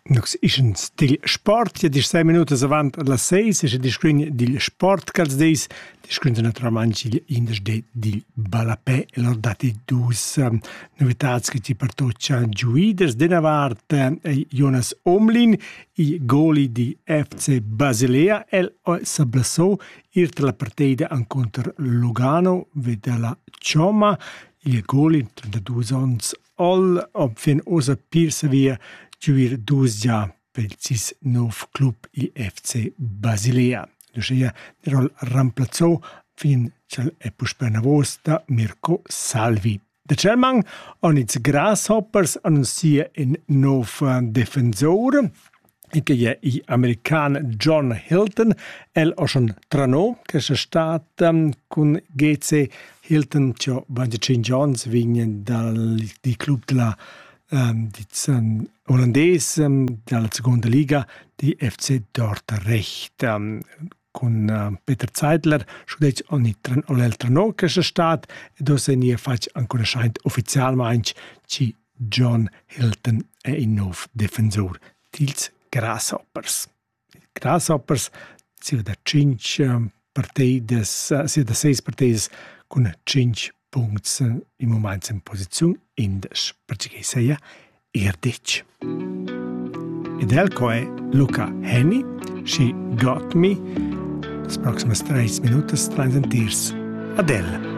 Nux ischen stil sport, ja dis 6 minutas avant las 6, ische discrin dil sport cals deis, discrin naturalmente il indes dil balapè, e lor dati dus novitats che ci partoccia giuiders, denavart Jonas Omlin, i goli di FC Basilea, el sablassò irte la partida ancontra Lugano, vede la Cioma, il goli, 32 ans, ol, ob fin osa pirsa via, giuir dus già per il cis nov club il FC Basilea. Lucia rol ramplazzò fin c'è per navos da Mirko Salvi. Da Celmang on its Grasshoppers annuncia in nov defensor e che è i american John Hilton el o schon trano che è stato con GC Hilton c'ho 25 Johns vignen di club della olandese dalla seconda liga di FC Dordrecht con Peter Zeidler scudeč oni trano che è stato e do se nie fac ancora scheint ufficialmente ci John Hilton è il nuovo difensor dils Grasshoppers. Grasshoppers si da 5 partidas, si da 6 partidas con 5 punts in momento in posizione indes, perché sei erdic. Ed elco è Luca Henny, She Got Me, les proximes 3 minutos, 3 sentirs. Adele.